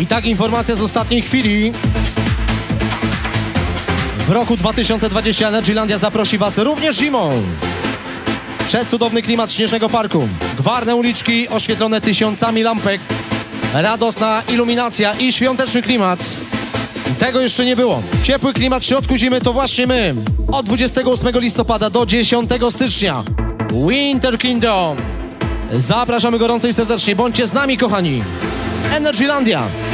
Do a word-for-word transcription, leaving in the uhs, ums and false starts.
I tak informacja z ostatniej chwili. W roku dwa tysiące dwudziestym Energylandia zaprosi Was również zimą. Przecudowny klimat śnieżnego parku. Gwarne uliczki oświetlone tysiącami lampek. Radosna iluminacja i świąteczny klimat. Tego jeszcze nie było. Ciepły klimat w środku zimy to właśnie my. Od dwudziestego ósmego listopada do dziesiątego stycznia. Winter Kingdom. Zapraszamy gorąco i serdecznie. Bądźcie z nami, kochani. Energylandia.